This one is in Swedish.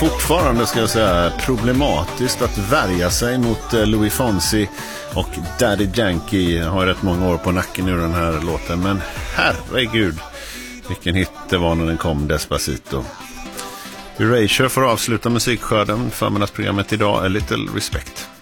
fortfarande, ska jag säga, problematiskt att värja sig mot Louis Fonsi och Daddy Yankee. Jag har rätt många år på nacken nu den här låten, men herregud vilken hit det var när den kom, Despacito. Erasure får avsluta musikskörden. Förmiddagsprogrammet idag är Little Respect.